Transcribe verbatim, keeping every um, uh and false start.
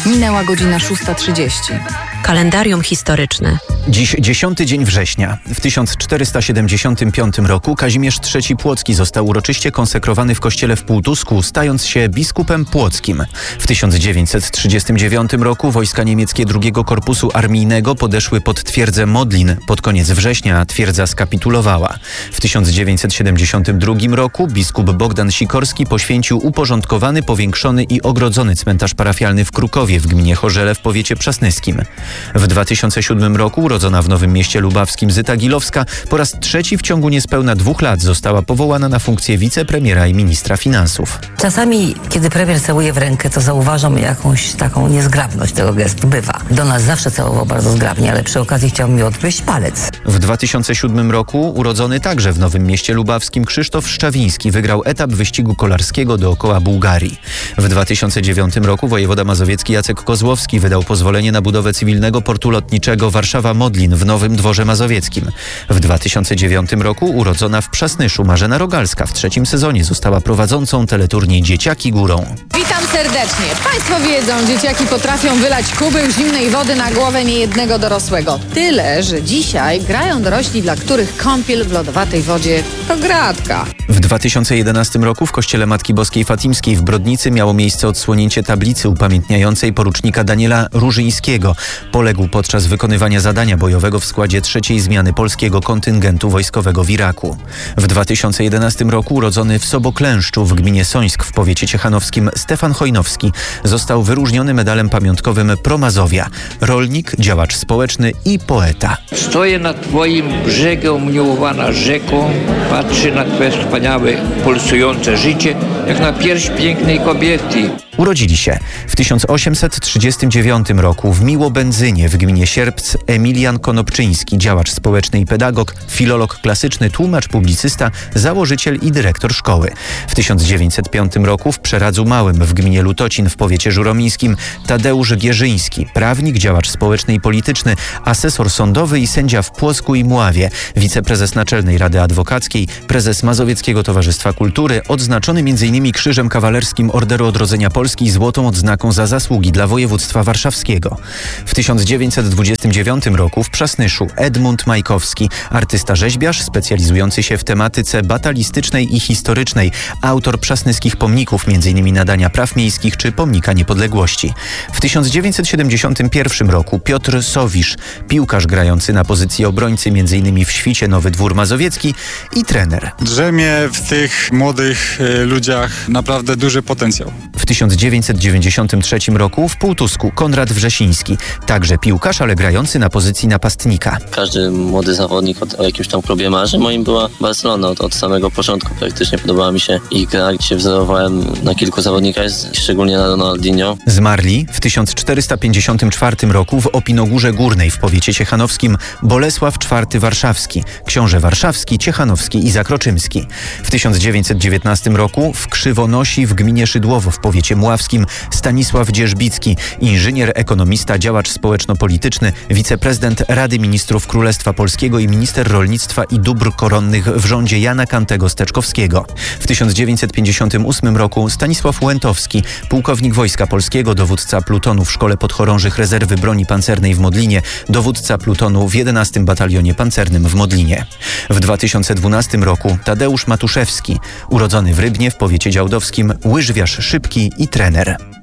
Minęła godzina szósta trzydzieści. Kalendarium historyczne. Dziś dziesiąty dzień września. W tysiąc czterysta siedemdziesiątym piątym roku Kazimierz trzeci Płocki został uroczyście konsekrowany w kościele w Półtusku, stając się biskupem płockim. W tysiąc dziewięćset trzydziestym dziewiątym roku wojska niemieckie drugiego Korpusu Armijnego podeszły pod twierdzę Modlin. Pod koniec września twierdza skapitulowała. W tysiąc dziewięćset siedemdziesiątym drugim roku biskup Bogdan Sikorski poświęcił uporządkowany, powiększony i ogrodzony cmentarz parafialny w Krukowie w gminie Chorzele w powiecie przasnyskim. W dwa tysiące siódmym roku urodzona w Nowym Mieście Lubawskim Zyta Gilowska po raz trzeci w ciągu niespełna dwóch lat została powołana na funkcję wicepremiera i ministra finansów. Czasami, kiedy premier całuje w rękę, to zauważam jakąś taką niezgrabność tego gestu. Bywa. Do nas zawsze całował bardzo zgrabnie, ale przy okazji chciał mi odgryźć palec. W dwa tysiące siódmym roku urodzony także w Nowym Mieście Lubawskim Krzysztof Szczawiński wygrał etap wyścigu kolarskiego dookoła Bułgarii. W dwa tysiące dziewiątym roku wojewoda mazowiecki Jacek Kozłowski wydał pozwolenie na budowę cywilnego portu lotniczego Warszawa-Modlin w Nowym Dworze Mazowieckim. W dwa tysiące dziewiątym roku urodzona w Przasnyszu Marzena Rogalska w trzecim sezonie została prowadzącą teleturniej Dzieciaki górą. Witam serdecznie. Państwo wiedzą, dzieciaki potrafią wylać kubeł zimnej wody na głowę niejednego dorosłego. Tyle, że dzisiaj grają dorośli, dla których kąpiel w lodowatej wodzie to gratka. W dwa tysiące jedenastym roku w kościele Matki Boskiej Fatimskiej w Brodnicy miało miejsce odsłonięcie tablicy upamiętniającej porucznika Daniela Różyńskiego. Poległ podczas wykonywania zadania bojowego w składzie trzeciej zmiany polskiego kontyngentu wojskowego w Iraku. W dwa tysiące jedenastym roku urodzony w Soboklęszczu w gminie Sońsk w powiecie ciechanowskim Stefan Chojnowski został wyróżniony medalem pamiątkowym Promazowia. Rolnik, działacz społeczny i poeta. Stoję nad twoim brzegiem, umiłowana rzeką, patrzę na twoje wspaniałe, pulsujące życie, jak na pierś pięknej kobiety. Urodzili się w tysiąc osiemset trzydziestym dziewiątym roku w Miłobenzynie w gminie Sierpc Emilian Konopczyński, działacz społeczny i pedagog, filolog klasyczny, tłumacz, publicysta, założyciel i dyrektor szkoły. W tysiąc dziewięćset piątym roku w Przeradzu Małym w gminie Lutocin w powiecie żuromińskim Tadeusz Gierzyński, prawnik, działacz społeczny i polityczny, asesor sądowy i sędzia w Płocku i Mławie, wiceprezes Naczelnej Rady Adwokackiej, prezes Mazowieckiego Towarzystwa Kultury, odznaczony między innymi Krzyżem Kawalerskim Orderu Odrodzenia Polski i złotą odznaką za zasługi dla województwa warszawskiego. W tysiąc dziewięćset dwudziestym dziewiątym roku w Przasnyszu Edmund Majkowski, artysta rzeźbiarz specjalizujący się w tematyce batalistycznej i historycznej, autor przasnyskich pomników, między innymi nadania praw miejskich czy pomnika niepodległości. W tysiąc dziewięćset siedemdziesiątym pierwszym roku Piotr Sowisz, piłkarz grający na pozycji obrońcy, między innymi w Świcie Nowy Dwór Mazowiecki i trener. Drzemie w tych młodych y, ludziach naprawdę duży potencjał. W tysiąc dziewięćset dziewięćdziesiątym trzecim roku w Półtusku Konrad Wrzesiński, także piłkarz, ale grający na pozycji napastnika. Każdy młody zawodnik od, o jakimś tam klubie marzy. Moim była Barcelona od, od samego początku. Praktycznie podobała mi się ich gra, gdzie się wzorowałem na kilku zawodnikach, szczególnie na Ronaldinho. Zmarli w tysiąc czterysta pięćdziesiątym czwartym roku w Opinogórze Górnej w powiecie ciechanowskim Bolesław czwarty Warszawski, książę warszawski, ciechanowski i zakroczymski. W tysiąc dziewięćset dziewiętnastym roku w Krzywonosi w gminie Szydłowo w powiecie mławskim Stanisław Dzierzbicki, inżynier, ekonomista, działacz społeczno-polityczny, wiceprezydent Rady Ministrów Królestwa Polskiego i minister rolnictwa i dóbr koronnych w rządzie Jana Kantego Steczkowskiego. W tysiąc dziewięćset pięćdziesiątym ósmym roku Stanisław Łętowski, pułkownik Wojska Polskiego, dowódca plutonu w Szkole Podchorążych Rezerwy Broni Pancernej w Modlinie, dowódca plutonu w jedenastym Batalionie Pancernym w Modlinie. W dwa tysiące dwunastym roku Tadeusz Matuszewski, urodzony w Rybnie w powiecie działdowskim, łyżwiarz szybki i trener.